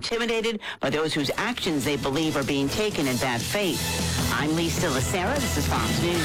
intimidated by those whose actions they believe are being taken in bad faith. I'm Lisa Lacera. This is Fox News.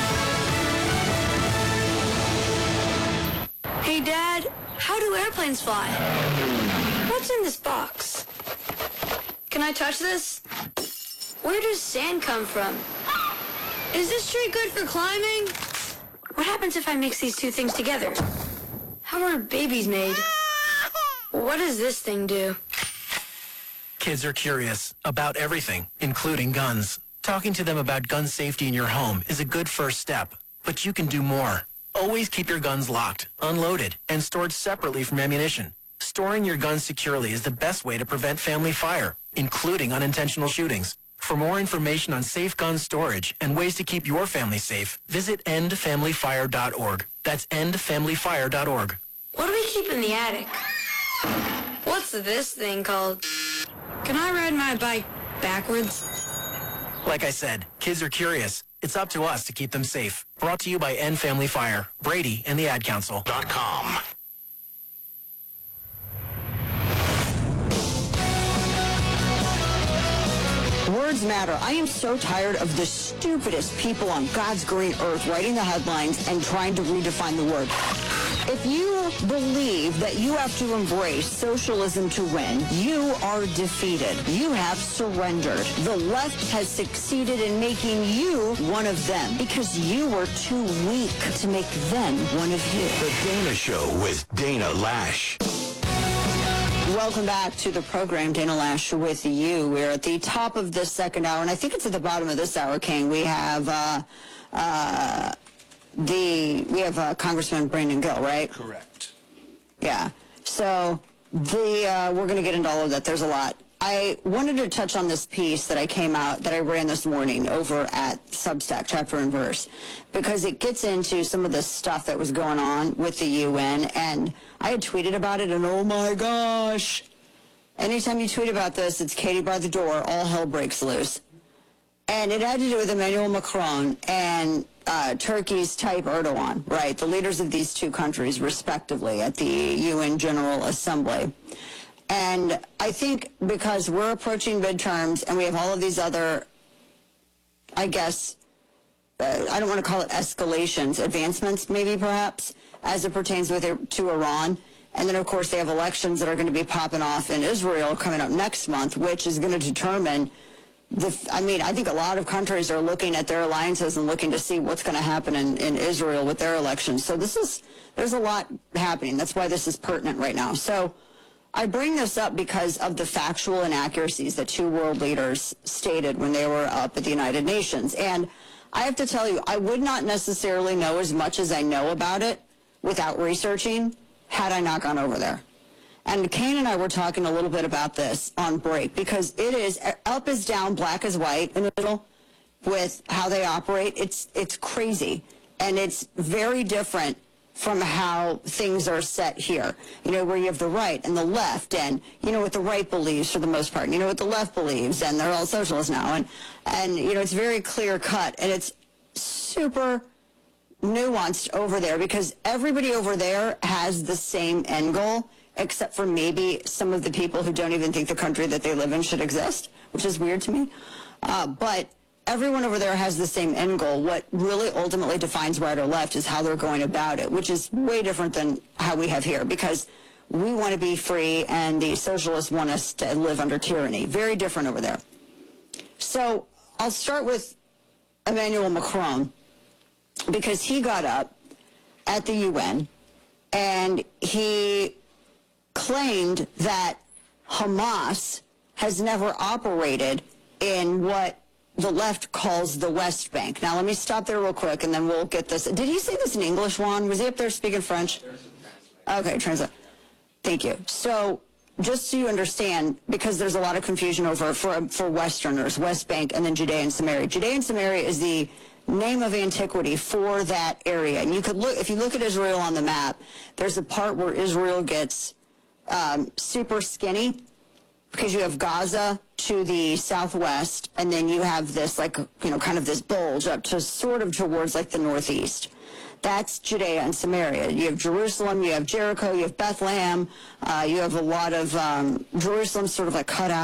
Hey, Dad, how do airplanes fly? What's in this box? Can I touch this? Where does sand come from? Is this tree good for climbing? What happens if I mix these two things together? How are babies made? What does this thing do? Kids are curious about everything, including guns. Talking to them about gun safety in your home is a good first step, but you can do more. Always keep your guns locked, unloaded, and stored separately from ammunition. Storing your guns securely is the best way to prevent family fire, including unintentional shootings. For more information on safe gun storage and ways to keep your family safe, visit endfamilyfire.org. That's endfamilyfire.org. What do we keep in the attic? What's this thing called? Can I ride my bike backwards? Like I said, kids are curious. It's up to us to keep them safe. Brought to you by End Family Fire, Brady, and the Ad Council.com. Words matter. I am so tired of the stupidest people on God's green earth writing the headlines and trying to redefine the word. If you believe that you have to embrace socialism to win, you are defeated. You have surrendered. The left has succeeded in making you one of them because you were too weak to make them one of you. The Dana Show with Dana Lash. Welcome back to the program, Dana Lash with you. We're at the top of this second hour, and I think it's at the bottom of this hour, King. We have Congressman Brandon Gill, right? Correct. Yeah. So we're going to get into all of that. There's a lot. I wanted to touch on this piece that I ran this morning over at Substack, Chapter and Verse, because it gets into some of the stuff that was going on with the UN, and I had tweeted about it, and oh my gosh, anytime you tweet about this, it's Katie by the door, all hell breaks loose. And it had to do with Emmanuel Macron and Turkey's Tayyip Erdogan, right, the leaders of these two countries, respectively, at the UN General Assembly. And I think because we're approaching midterms and we have all of these other, I guess, I don't want to call it escalations, advancements maybe perhaps, as it pertains to Iran. And then, of course, they have elections that are going to be popping off in Israel coming up next month, which is going to determine I think a lot of countries are looking at their alliances and looking to see what's going to happen in Israel with their elections. So there's a lot happening. That's why this is pertinent right now. So I bring this up because of the factual inaccuracies that two world leaders stated when they were up at the United Nations. And I have to tell you, I would not necessarily know as much as I know about it without researching had I not gone over there. And Kane and I were talking a little bit about this on break because it is up is down, black is white in the middle with how they operate. It's crazy. And it's very different from how things are set here, where you have the right and the left, and what the right believes for the most part, and what the left believes, and they're all socialists now, and it's very clear cut, and it's super nuanced over there because everybody over there has the same end goal, except for maybe some of the people who don't even think the country that they live in should exist, which is weird to me, but everyone over there has the same end goal. What really ultimately defines right or left is how they're going about it, which is way different than how we have here, because we want to be free and the socialists want us to live under tyranny. Very different over there. So I'll start with Emmanuel Macron, because he got up at the UN and he claimed that Hamas has never operated in what the left calls the West Bank. Now, let me stop there real quick, and then we'll get this. Did he say this in English, Juan? Was he up there speaking French? Okay, translate. Thank you. So, just so you understand, because there's a lot of confusion over for Westerners, West Bank and then Judea and Samaria. Judea and Samaria is the name of antiquity for that area. And you could look, if you look at Israel on the map, there's a part where Israel gets super skinny, because you have Gaza to the southwest, and then you have this, kind of this bulge up to sort of towards, the northeast. That's Judea and Samaria. You have Jerusalem, you have Jericho, you have Bethlehem, you have a lot of Jerusalem sort of cut out.